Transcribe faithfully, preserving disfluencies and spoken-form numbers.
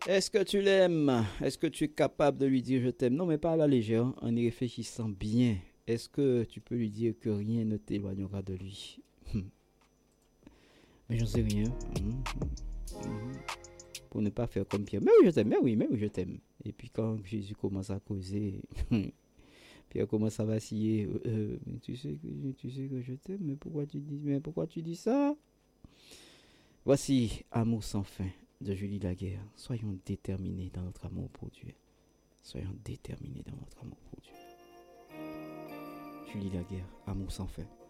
Est-ce que tu l'aimes? Est-ce que tu es capable de lui dire je t'aime? Non, mais pas à la légère, en y réfléchissant bien. Est-ce que tu peux lui dire que rien ne t'éloignera de lui? Mais j'en sais rien. Hum, hum. Pour ne pas faire comme Pierre. Mais oui, je t'aime, mais oui, mais oui, je t'aime. Et puis quand Jésus commence à causer, Pierre commence à vaciller. Euh, euh, mais tu sais que tu sais que je t'aime, mais pourquoi tu dis, mais pourquoi tu dis ça? Voici Amour sans fin de Julie Laguerre. Soyons déterminés dans notre amour pour Dieu. Soyons déterminés dans notre amour pour Dieu. Julie Laguerre, Amour sans fin.